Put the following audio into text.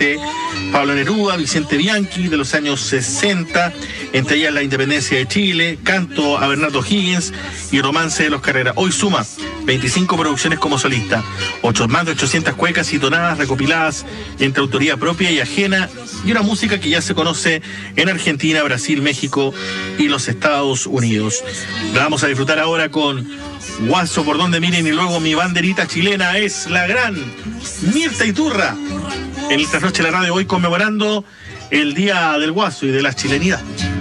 Chihuahute, Pablo Neruda, Vicente Bianchi, de los años 60, entre ellas La Independencia de Chile, Canto a Bernardo Higgins y Romance de los Carreras. Hoy suma 25 producciones como solista, más de 800 cuecas y tonadas recopiladas entre autoría propia y ajena, y una música que ya se conoce en Argentina, Brasil, México y los Estados Unidos. La vamos a disfrutar ahora con Guaso por donde miren, y luego Mi banderita chilena es la gran Mirta Iturra en el Trasnoche de la Radio, hoy conmemorando el Día del Guaso y de la chilenidad.